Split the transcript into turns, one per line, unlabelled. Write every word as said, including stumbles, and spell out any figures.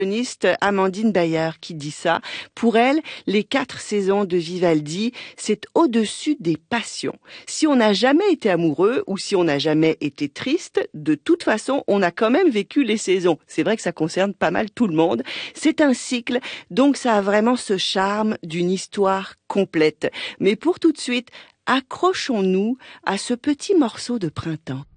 Pianiste Amandine Bayer qui dit ça. Pour elle, les quatre saisons de Vivaldi, c'est au-dessus des passions. Si on n'a jamais été amoureux ou si on n'a jamais été triste, de toute façon, on a quand même vécu les saisons. C'est vrai que ça concerne pas mal tout le monde. C'est un cycle, donc ça a vraiment ce charme d'une histoire complète. Mais pour tout de suite, accrochons-nous à ce petit morceau de printemps.